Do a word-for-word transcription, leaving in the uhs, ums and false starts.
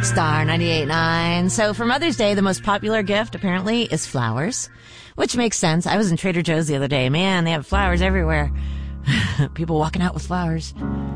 Star ninety-eight point nine. So for Mother's Day, the most popular gift apparently is flowers, which makes sense. I was in Trader Joe's the other day. Man, they have flowers everywhere. People walking out with flowers.